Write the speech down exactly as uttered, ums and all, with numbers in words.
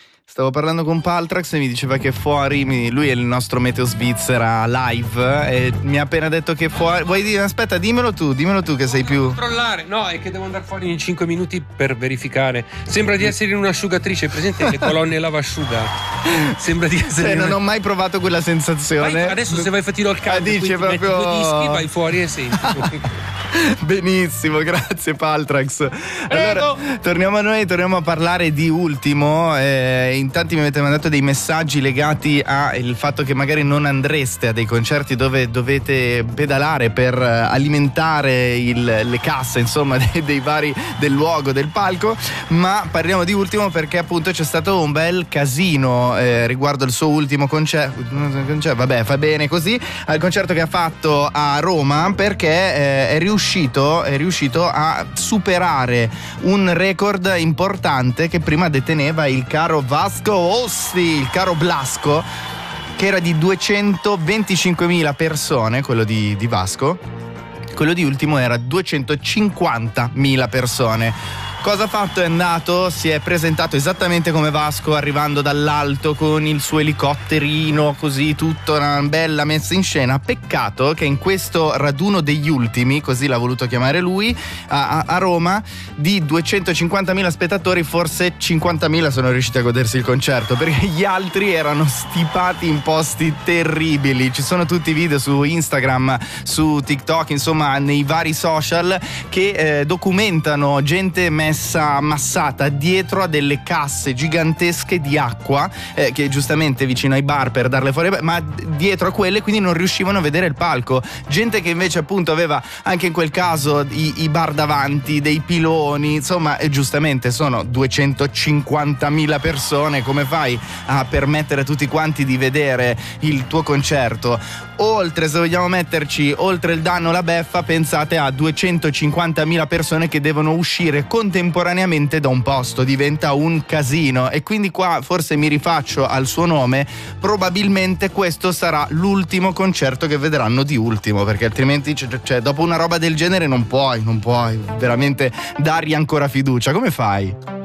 Stavo parlando con Paltrax e mi diceva che fuori, mi, lui è il nostro Meteo Svizzera live e mi ha appena detto che fuori. Vuoi dire? Aspetta, dimmelo tu, dimmelo tu che sei più. Controllare, no, è che devo andare fuori in cinque minuti per verificare. Sembra di essere in un'asciugatrice, presente le colonne lavasciuga? Sembra di essere. Cioè, in non una... ho mai provato quella sensazione. Vai, adesso se vai fatino al caldo, ah, dice proprio... metti due dischi, vai fuori e senti. Benissimo, grazie Paltrax. Allora, torniamo a noi, torniamo a parlare di Ultimo. Eh, in tanti mi avete mandato dei messaggi legati al fatto che magari non andreste a dei concerti dove dovete pedalare per alimentare il, le casse, insomma, dei, dei vari, del luogo, del palco. Ma parliamo di Ultimo perché appunto c'è stato un bel casino eh, riguardo il suo ultimo concerto. Vabbè, fa bene così. Al concerto che ha fatto a Roma, perché eh, è riuscito Riuscito, è riuscito a superare un record importante che prima deteneva il caro Vasco Rossi, il caro Blasco, che era di duecentoventicinquemila persone, quello di, di Vasco. Quello di Ultimo era duecentocinquantamila persone. Cosa ha fatto? È andato, si è presentato esattamente come Vasco, arrivando dall'alto con il suo elicotterino, così, tutta una bella messa in scena. Peccato che in questo raduno degli ultimi, così l'ha voluto chiamare lui, a, a Roma, di duecentocinquantamila spettatori, forse cinquantamila sono riusciti a godersi il concerto, perché gli altri erano stipati in posti terribili. Ci sono tutti i video su Instagram, su TikTok, insomma, nei vari social che eh, documentano gente messa ammassata dietro a delle casse gigantesche di acqua eh, che giustamente vicino ai bar per darle fuori, ma dietro a quelle, quindi non riuscivano a vedere il palco. Gente che invece appunto aveva anche in quel caso i, i bar davanti, dei piloni, insomma, e giustamente sono duecentocinquantamila persone, come fai a permettere a tutti quanti di vedere il tuo concerto? Oltre, se vogliamo metterci oltre il danno la beffa, pensate a duecentocinquantamila persone che devono uscire contemporaneamente da un posto, diventa un casino. E quindi qua forse mi rifaccio al suo nome, probabilmente questo sarà l'ultimo concerto che vedranno di Ultimo, perché altrimenti cioè, dopo una roba del genere non puoi, non puoi veramente dargli ancora fiducia. Come fai?